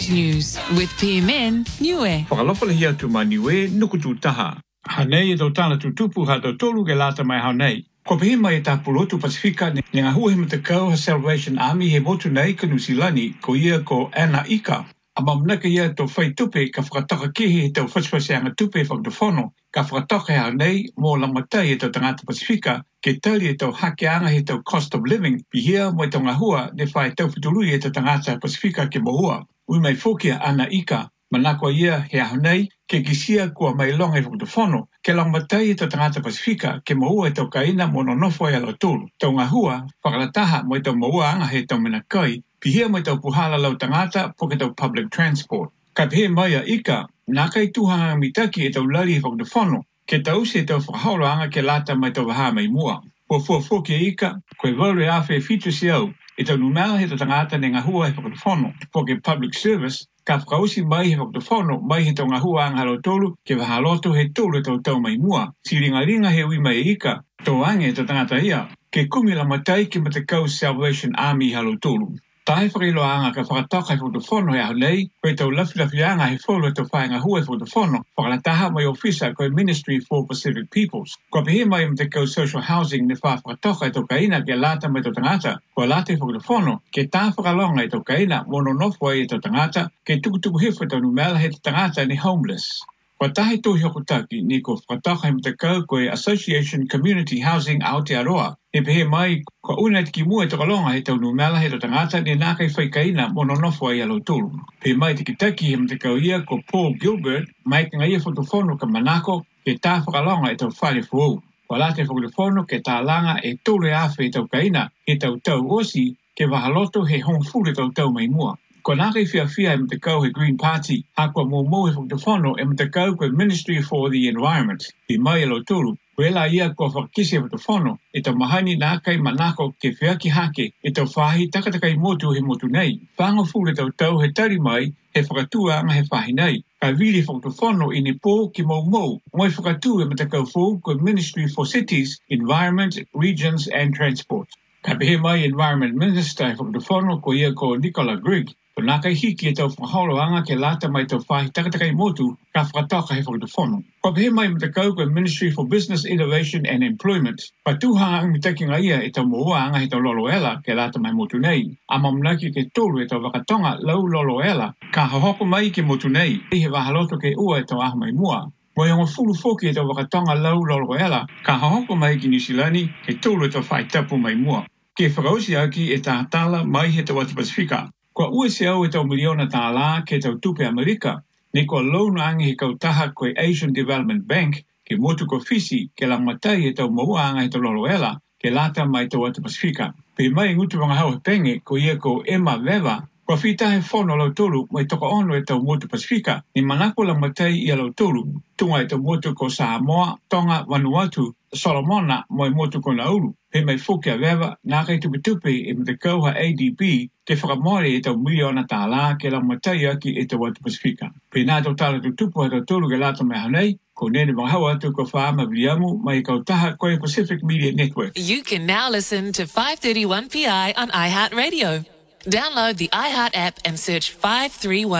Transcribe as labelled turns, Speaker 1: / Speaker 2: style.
Speaker 1: News with PMN Niue.
Speaker 2: Whakalofala hia tu ma Niue nuku tu taha. Hanei e tau tana tu tupu ha tau tolu ke lata mai hanei. Ko pehe mai e tapulotu Pasifika ne ngā hua he matakau ha Salvation Army he motu nei ka Nusilani ko ia ko Ana Ika. Ama mnaka ia tau whai tupe ka whakataka kehe he tau whaswhaseanga tupe whakatafono ka whakataka hanei mō lamatai e tau tangata Pasifika ke tali e tau hakeanga he tau cost of living pihia mo e tau ngā hua ne whai tau whitului e tau tangata Pasifika ke mohua. Ui mai fokia Ana Ika, manako ia he ahonei ke kisia kua mai longa e whakatafono ke lamatai e tau tangata Pasifika ke mohua e tau kaina mono nofo e ala tolu. Tau ngā hua, whakalataha mo e tau mohua anga he tau menakai, pihia mo e tau puhala lau tangata po ke tau public transport. Ka pehe mai a Ika, nā kai tuhanga mitaki e tau lari e whakatafono, ke tau se tau whakahauro anga ke lata mai tau waha mai mua. Po fuafuki e Ika, koe vaure awhi e fitu si au, e tau numela he tau tangata ne ngā hua e whakatafono, po ke public service, ka whakausi mai he whakatafono, mai he tau ngā hua anga halo tolu, ke wahaloto he tolu e tau mai mua. Si ringa he ui mai e Ika, tau ange e tau tangata ia, ke kumi la matai ke matakau Salvation Army halo tolu. Tae whakilo anga ka whakataka he whakatafono e ahonei, koe tau lafi anga he wholo e tau whaenga hua e whakatafono, whakalataha mai ofisa koe Ministry for Pacific Peoples. Ko pehe mai matakau social housing ne whakataka e tau kaina ke lata mai tau tangata, ko lata e whakatafono, ke tā whakalonga e tau kaina, mono nofo e tau tangata, ke tukutuku hifa tau numela he tau tangata ni homeless. Ko tahi tohi hokutaki ni ko whakataka he matakau koe Association Community Housing Aotearoa, e pehe mai ko una ki mua e tokalonga he tau numela he tau tangata ni nākai whaikaina mono nofo e alo tolu. Pehe mai te kitaki he matakau ia ko Paul Gilbert, mai ka ngai e whakatafono ka manako ke tā whakalonga e tau whare fuau. Ko late whakatafono ke tā langa e tolu e awhi e tau kaina he tau osi ke wahaloto he hongfure tau mai mua. Ko nākai whiawhia e matakau he Green Party, ha kua mō he whakatafono e matakau koe Ministry for the Environment, i mai alo tolu. Ko ela ia kua whakakisi e whakatafono, e tau mahani nākai manako ke whiaki hake, e tau whahi takatakai motu he motu nei. Whango fure tau he tari mai, he whakatua anga he whahi nei. Ka viri whakatafono i ne pō ki mau, moi whakatu e matakau fō koe Ministry for Cities, Environment, Regions and Transport. Ka pehe mai Environment Minister e whakatafono ko ia ko Nicola Grigg, ko nākai hiki e tau whakaholo anga ke lata mai tau whahi takatakai motu ka whakataka he whakatafono. Ko pehe mai matakau koe Ministry for Business, Innovation and Employment. Pa tūhanga ang mitaki ngā ia e tau moa anga he tau loloela ke lata mai motu nei. Ama mnaki ke tolu e tau wakatonga lau loloela ka hahoko mai ke motu nei. He wahaloto ke ua e tau aha mai mua. Mo e fulu foki e tau wakatonga lau loloela ka hahoko mai ki Nusilani ke tolu e tau whai tapu mai mua. Ke whakausi aki e tātala mai he tau atu Pasifika. Kua ue se au e tau miliona tā la ke tau tupe Amerika, ne kua louna angi he kautaha koe Asian Development Bank ke motu ko Fisi ke langmatai e tau maua anga he tau loloela ke lata mai tau atu Pasifika. Pe mai ngutu wanga hau he penge ko ia ko Emma Veva, kua whita he whono lau tolu mai toka ono e tau motu Pasifika, ni manako langmatai i a lau tolu, tunga e tau motu ko Samoa, Tonga, Vanuatu, Solomona mo e motu ko Nauru. Pe mai foki a Veva, nākai tupe e matakau ha ADB ke whakamore e tau miliona tā la ke langmatai aki e tau atu Pasifika. Pe nā tau tala tutupu a tau tolu ke lata mai hanei, ko nene wangahau atu ko whaama Viliamu mai kautaha koe Pacific Media Network.
Speaker 1: You can now listen to 531 PI on iHeartRadio. Download the iHeart app and search 531.